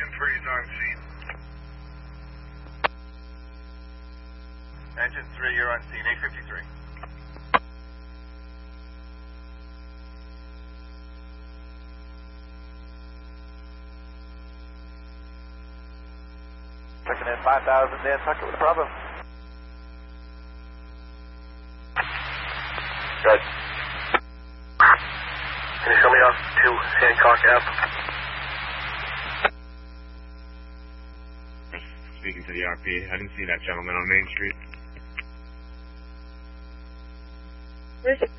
Engine 3 is on scene. Engine 3, you're on scene. 853. Checking in 5000 Nantucket with Bravo. Good. Can you show me off to Hancock Ave? Speaking to the RP, I didn't see that gentleman on Main Street. Where's